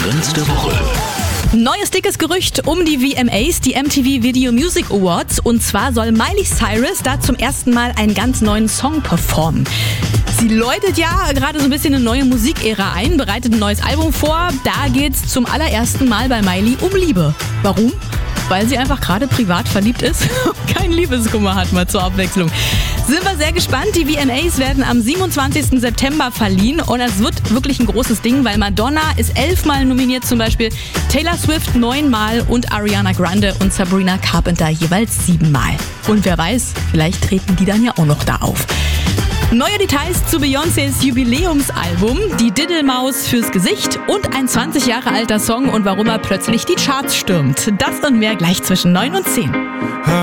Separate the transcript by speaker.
Speaker 1: Trends der Woche.
Speaker 2: Neues dickes Gerücht um die VMAs, die MTV Video Music Awards. Und zwar soll Miley Cyrus da zum ersten Mal einen ganz neuen Song performen. Sie läutet ja gerade so ein bisschen eine neue Musikära ein, bereitet ein neues Album vor. Da geht's zum allerersten Mal bei Miley um Liebe. Warum? Weil sie einfach gerade privat verliebt ist und keinen Liebeskummer hat, mal zur Abwechslung. Sind wir sehr gespannt. Die VMAs werden am 27. September verliehen und es wird wirklich ein großes Ding, weil Madonna ist 11-mal nominiert zum Beispiel, Taylor Swift 9-mal und Ariana Grande und Sabrina Carpenter jeweils 7-mal. Und wer weiß, vielleicht treten die dann ja auch noch da auf. Neue Details zu Beyoncés Jubiläumsalbum, die Diddlemaus fürs Gesicht und ein 20 Jahre alter Song und warum er plötzlich die Charts stürmt. Das und mehr gleich zwischen 9 und 10.